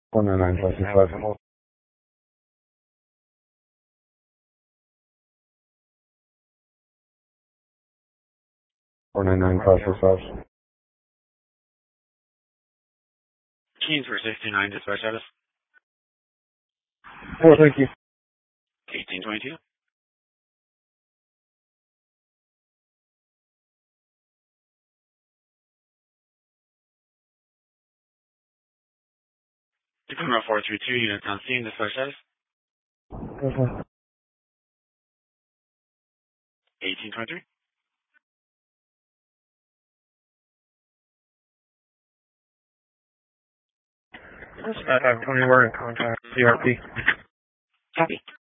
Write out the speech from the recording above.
499 plus 5. 499 plus 5. Keys for 69, dispatch status. 4, thank you. 1822. Tacoma 432, units on scene, dispatch status. 1823. Dispatch, when we're in contact, CRP. Copy.